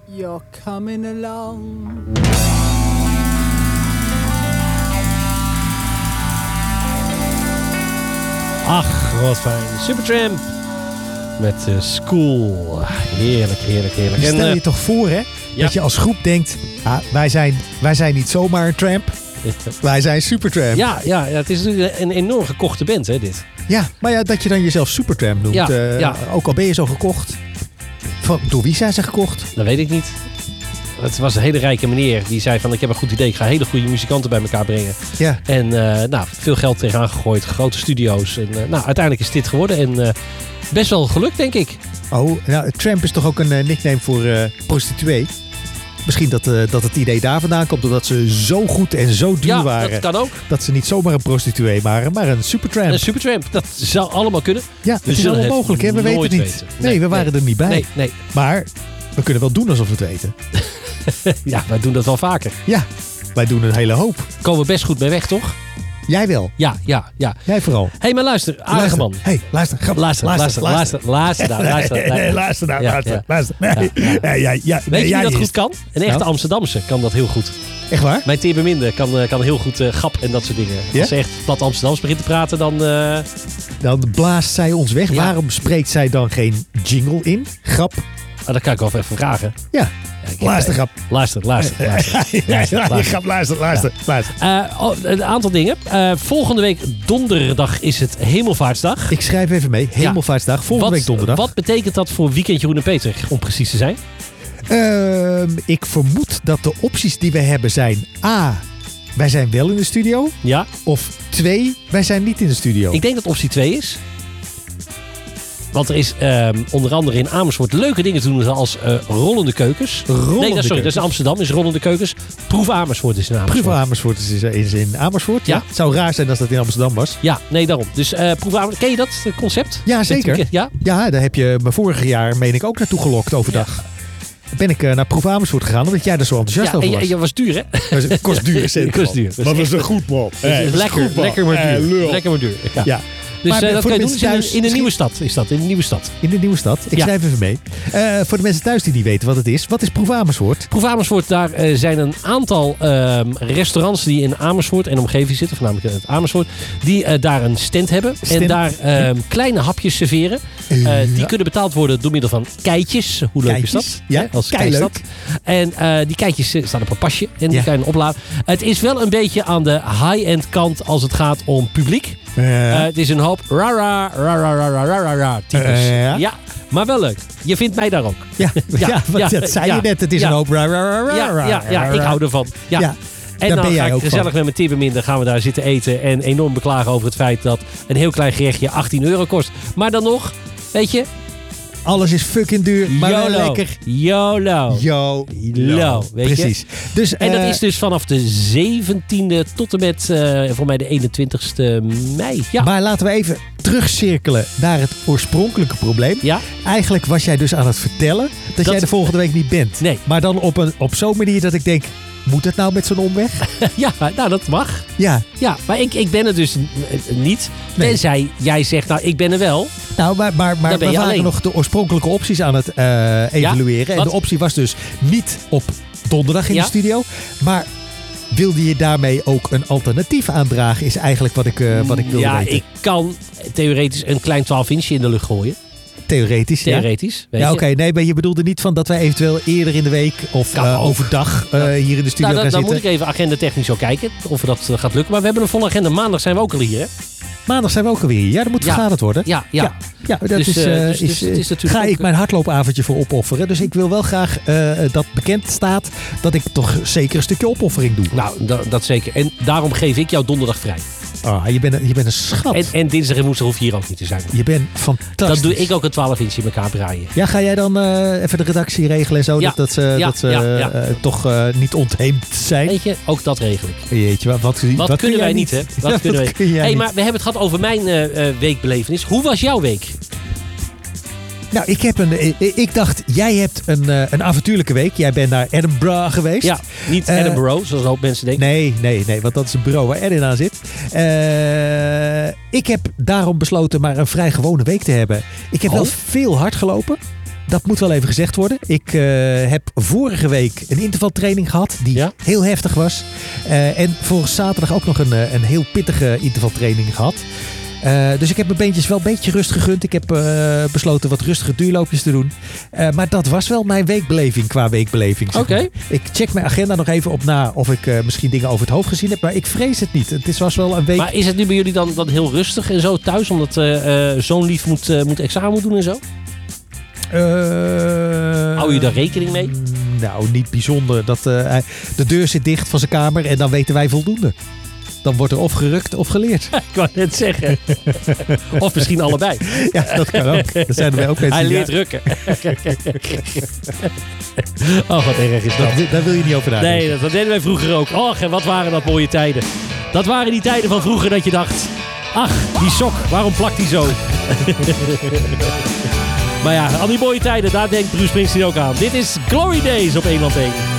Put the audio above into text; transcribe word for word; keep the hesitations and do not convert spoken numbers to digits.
You're coming along. Ach, wat fijn. Supertramp met uh, School. Heerlijk, heerlijk, heerlijk. En, stel je uh, toch voor, hè? Ja. Dat je als groep denkt, ah, wij, zijn, wij zijn niet zomaar een tramp. Wij zijn Supertramp. Ja, ja, ja, het is natuurlijk een enorm gekochte band, hè, dit. Ja, maar ja, dat je dan jezelf Supertramp noemt. Ja, uh, ja. Ook al ben je zo gekocht. Van, door wie zijn ze gekocht? Dat weet ik niet. Het was een hele rijke meneer die zei van ik heb een goed idee. Ik ga hele goede muzikanten bij elkaar brengen. Ja. En uh, nou, veel geld tegenaan gegooid. Grote studio's. En uh, nou, uiteindelijk is dit geworden. En uh, best wel gelukt, denk ik. Oh, nou, Tramp is toch ook een uh, nickname voor uh, prostituee? Misschien dat, uh, dat het idee daar vandaan komt. Doordat ze zo goed en zo duur ja, waren. Dat kan ook. Dat ze niet zomaar een prostituee waren, maar een supertramp. Een supertramp. Dat zou allemaal kunnen. Ja, dat is allemaal mogelijk. Hè? We weten het niet. Weten. Nee, nee, we waren nee. er niet bij. Nee, nee. Maar we kunnen wel doen alsof we het weten. Ja, wij doen dat wel vaker. Ja, wij doen een hele hoop. Komen we best goed mee weg, toch? Jij wel. Ja, ja, ja. Jij vooral. Hé, hey, maar luister. Aardige man. Hé, hey, luister. Grap. Luister, luister, luister. Luister nou, luister. Nee, luister nou, ja, luister. Ja. luister. Nee, ja, ja. Ja, ja, ja, Weet nee, je wie dat eerst. goed kan? Een echte nou? Amsterdamse kan dat heel goed. Echt waar? Mijn teerbeminde kan, kan heel goed uh, grap en dat soort dingen. Ja? Als ze echt plat Amsterdams begint te praten, dan... Uh... Dan blaast zij ons weg. Ja. Waarom spreekt zij dan geen jingle in? Grap. Oh, dat kan ik wel even vragen. Ja. Ja, ik, luister, grap. Luister, luister, luister. luister, luister, luister. grap, luister, luister. Ja. luister. Uh, oh, een aantal dingen. Uh, volgende week donderdag is het Hemelvaartsdag. Ik schrijf even mee. Hemelvaartsdag. Volgende wat, week donderdag. Wat betekent dat voor Weekend Jeroen en Peter, om precies te zijn? Uh, ik vermoed dat de opties die we hebben zijn... A, wij zijn wel in de studio. Ja. Of twee, wij zijn niet in de studio. Ik denk dat optie twee is. Want er is um, onder andere in Amersfoort leuke dingen te doen als uh, rollende keukens. Rollende nee, dat, sorry, keukens. dat is in Amsterdam, is rollende keukens. Proef Amersfoort is in Amersfoort. Proef Amersfoort is, is in Amersfoort. Ja. ja. Het zou raar zijn als dat in Amsterdam was. Ja, nee, daarom. Dus uh, Proef Amersfoort, ken je dat concept? Ja, zeker. Ja? Ja, daar heb je me vorig jaar, meen ik, ook naartoe gelokt overdag. Ja. Ben ik uh, naar Proef Amersfoort gegaan, omdat jij er zo enthousiast ja, over was. Ja, je was duur, hè? Het kost duur, zeker. kost duur. Maar dat is een goed man. Hey, lekker, goed, man. lekker maar duur. Hey, lekker maar duur. Ja. ja. Dus maar, uh, dat kan je doen thuis, in de nieuwe stad. Is dat, in de nieuwe stad. In de nieuwe stad. Ik ja. schrijf even mee. Uh, voor de mensen thuis die niet weten wat het is. Wat is Proef Amersfoort? Proef Amersfoort, daar uh, zijn een aantal uh, restaurants die in Amersfoort en omgeving zitten. Voornamelijk in het Amersfoort. Die uh, daar een stand hebben. Stand. En daar uh, kleine hapjes serveren. Uh, ja. Die kunnen betaald worden door middel van keitjes. Hoe leuk keitjes. is dat? Ja, He, als keileuk. En uh, die keitjes staan op een pasje. En die ja. kan je opladen. Het is wel een beetje aan de high-end kant als het gaat om publiek. Uh, uh, het is een hoop rara, rara, rara, rara, rara types. Uh, ja. ja, maar wel leuk. Je vindt mij daar ook. Ja, ja, ja, ja dat zei ja, je net. Het is ja. een hoop rara, rara, ja, ja, ja, ik hou ervan. Ja. ja. En daar dan ben jij ga ik ook gezellig van. met mijn teerbeminder gaan we daar zitten eten. En enorm beklagen over het feit dat een heel klein gerechtje achttien euro kost. Maar dan nog, weet je... Alles is fucking duur, maar YOLO. wel lekker. YOLO. YOLO. Weet Precies. Je? Dus, en uh, dat is dus vanaf de zeventiende tot en met uh, voor mij de eenentwintigste mei. Ja. Maar laten we even terugcirkelen naar het oorspronkelijke probleem. Ja? Eigenlijk was jij dus aan het vertellen dat, dat jij de volgende week niet bent. Nee. Maar dan op, een, op zo'n manier dat ik denk... Moet het nou met zo'n omweg? Ja, nou dat mag. Ja. Ja, maar ik, ik ben er dus niet. Nee. Tenzij jij zegt, nou ik ben er wel. Nou, maar, maar, maar we waren alleen. nog de oorspronkelijke opties aan het uh, evalueren. Ja? En de optie was dus niet op donderdag in ja? de studio. Maar wilde je daarmee ook een alternatief aandragen? Is eigenlijk wat ik, uh, wat ik wilde ja, weten. Ja, ik kan theoretisch een klein twaalf inchje in de lucht gooien. Theoretisch, Theoretisch, ja. Ja, oké. Okay. Nee, maar je bedoelde niet van dat wij eventueel eerder in de week of uh, overdag uh, hier in de studio nou, gaan dan, zitten. Dan moet ik even agendatechnisch ook kijken of dat uh, gaat lukken. Maar we hebben een volle agenda. Maandag zijn we ook al hier, hè? Maandag zijn we ook alweer hier. Ja, dat moet ja. vergaderd worden. Ja, ja. ja. ja dat dus, is, uh, dus, is, dus, dus, is natuurlijk ga ook, ik mijn hardloopavondje voor opofferen. Dus ik wil wel graag uh, dat bekend staat dat ik toch zeker een stukje opoffering doe. Nou, dat, dat zeker. En daarom geef ik jou donderdag vrij. Ah, je bent een, je bent een schat. En, en dinsdag en woensdag hoef je hier ook niet te zijn. Je bent fantastisch. Dan doe ik ook een twaalf inch in elkaar breien. Ja, ga jij dan uh, even de redactie regelen en zo? Ja. Dat, dat ze, ja, dat ze ja, ja. Uh, toch uh, niet ontheemd zijn? Weet je, ook dat regel ik. Jeetje, wat, wat, wat, wat kunnen wij niet, hè? Wat ja, kunnen wat wij kun hey, niet. Maar we hebben het gehad over mijn uh, weekbelevenis. Hoe was jouw week? Nou, ik, heb een, ik dacht, jij hebt een, een avontuurlijke week. Jij bent naar Edinburgh geweest. Ja, niet uh, Edinburgh, zoals een hoop mensen denken. Nee, nee, nee, want dat is een bureau waar Edin aan zit. Uh, ik heb daarom besloten maar een vrij gewone week te hebben. Ik heb oh. wel veel hard gelopen. dat moet wel even gezegd worden. Ik uh, heb vorige week een intervaltraining gehad die Ja? heel heftig was. Uh, en voor zaterdag ook nog een, een heel pittige intervaltraining gehad. Uh, dus ik heb mijn beentjes wel een beetje rust gegund. Ik heb uh, besloten wat rustige duurloopjes te doen. Uh, maar dat was wel mijn weekbeleving qua weekbeleving. Zeg Oké. maar. Ik check mijn agenda nog even op na of ik uh, misschien dingen over het hoofd gezien heb. Maar ik vrees het niet. Het is, was wel een week... Maar is het nu bij jullie dan, dan heel rustig en zo thuis? Omdat uh, uh, zo'n lief moet, uh, moet examen moet doen en zo? Uh, Hou je daar rekening mee? Nou, niet bijzonder. Dat, uh, hij, de deur zit dicht van zijn kamer en dan weten wij voldoende. Dan wordt er of gerukt of geleerd. Ik wou net zeggen. Of misschien allebei. Ja, dat kan ook. Dat zijn er ook mensen Hij die- leert rukken. Oh, wat erg is dat. Dat, daar wil je niet over nadenken. Nee, dat, dat deden wij vroeger ook. Och, en wat waren dat mooie tijden. Dat waren die tijden van vroeger dat je dacht... Ach, die sok, waarom plakt die zo? Maar ja, al die mooie tijden, daar denkt Bruce Springsteen ook aan. Dit is Glory Days op Nederland één.